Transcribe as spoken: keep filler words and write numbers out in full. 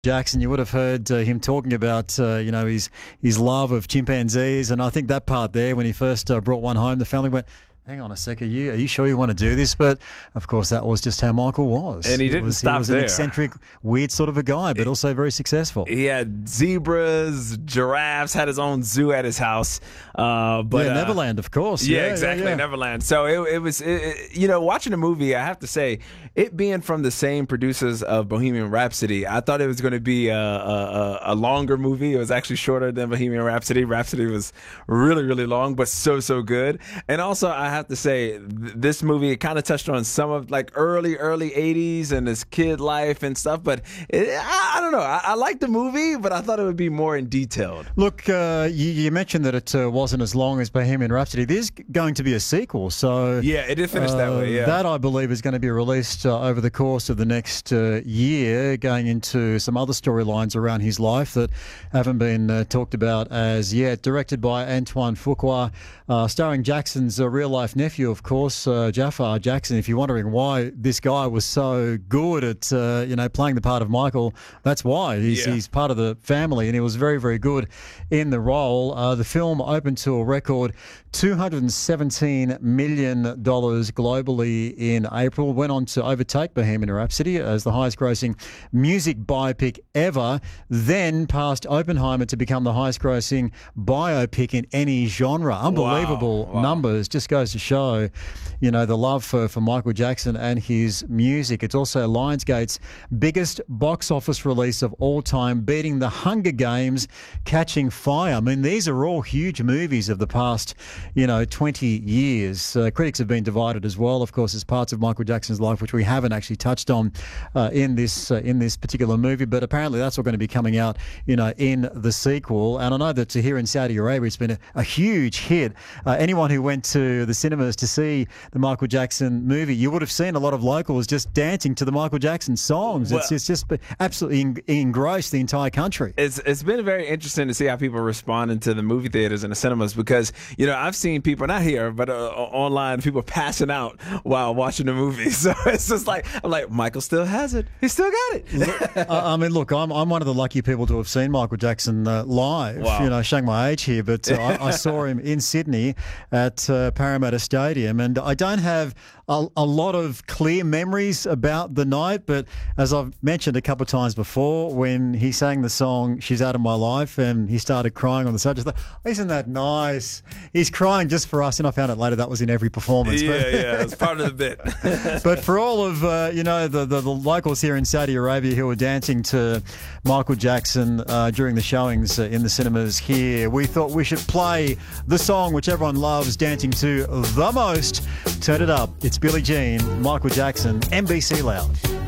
Jackson, you would have heard uh, him talking about, uh, you know, his his love of chimpanzees, and I think that part there, when he first uh, brought one home, the family went, "Hang on a sec, are you are you sure you want to do this?" But of course, that was just how Michael was. And he didn't was, stop He was there. an eccentric, weird sort of a guy, but also very successful. He had zebras, giraffes, had his own zoo at his house. Uh, but yeah, uh, Neverland, of course. Yeah, Yeah, exactly, yeah, yeah. Neverland. So it, it was, it, it, you know, watching the movie, I have to say, it being from the same producers of Bohemian Rhapsody, I thought it was going to be a, a, a longer movie. It was actually shorter than Bohemian Rhapsody. Rhapsody was really, really long, but so, so good. And also, I have to say, th- this movie, it kind of touched on some of like early, early eighties and his kid life and stuff. But it, I, I don't know. I, I liked the movie, but I thought it would be more in detailed. Look, uh, you, you mentioned that it uh, wasn't as long as Bohemian Rhapsody. There's going to be a sequel, so Yeah, it did finish uh, that way, yeah. That, I believe, is going to be released uh, over the course of the next uh, year, going into some other storylines around his life that haven't been uh, talked about as yet. Directed by Antoine Fuqua, uh, starring Jackson's uh, real-life nephew, of course, uh, Jafar Jackson. If you're wondering why this guy was so good at, uh, you know, playing the part of Michael, that's why. He's, Yeah. he's part of the family, and he was very, very good in the role. Uh, the film opened to a record two hundred seventeen million dollars globally in April, went on to overtake Bohemian Rhapsody as the highest-grossing music biopic ever, then passed Oppenheimer to become the highest-grossing biopic in any genre. Unbelievable Wow, wow. numbers. Just goes to show, you know, the love for, for Michael Jackson and his music. It's also Lionsgate's biggest box office release of all time, beating The Hunger Games, Catching Fire. I mean, these are all huge movies of the past, you know, twenty years. Uh, critics have been divided as well, of course, as parts of Michael Jackson's life, which we haven't actually touched on uh, in this uh, in this particular movie. But apparently that's all going to be coming out, you know, in the sequel. And I know that here in Saudi Arabia, it's been a, a huge hit. Uh, anyone who went to the cinemas to see the Michael Jackson movie, you would have seen a lot of locals just dancing to the Michael Jackson songs. Well, it's, it's just absolutely en- engrossed the entire country. It's it's been very interesting to see how people responding to the movie theaters and the cinemas, because, you know, I've seen people, not here, but uh, online, people passing out while watching the movie. So it's just like, I'm like, Michael still has it. He still got it. uh, I mean, look, I'm I'm one of the lucky people to have seen Michael Jackson uh, live. Wow. You know, showing my age here, but uh, I, I saw him in Sydney at uh, Parramatta Stadium, and I don't have a, a lot of clear memories about the night. But as I've mentioned a couple of times before, when he sang the song "She's Out of My Life" and he started crying on the stage, I thought, "Isn't that nice?" He's crying just for us, and I found out later that was in every performance. Yeah, but, yeah, it's part of the bit. But for all of, uh, you know, the, the, the locals here in Saudi Arabia who were dancing to Michael Jackson uh, during the showings uh, in the cinemas here, we thought we should play the song which everyone loves dancing to the most. Turn it up. It's Billie Jean, Michael Jackson, N B C Lounge.